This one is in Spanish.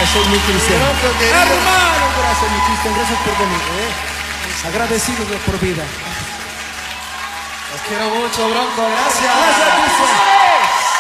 Gracias, mi Cristian. Hermano, Gracias, mi Cristian. Gracias por venir. Agradecidos por vida. los quiero mucho, Bronco. Gracias. Gracias, Cristian.